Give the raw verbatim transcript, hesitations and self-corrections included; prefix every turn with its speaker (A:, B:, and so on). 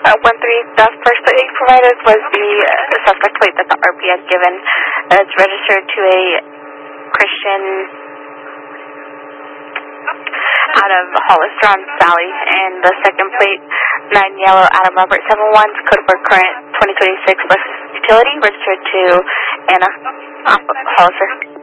A: uh, one three, the first plate you provided was the, uh, the suspect plate that the R P had given. Uh, it's registered to a Christian out of Hollister Valley, and the second plate, nine yellow Adam Robert seven one, code for current twenty twenty-six Lexus Utility, registered to Anna off of Hollister.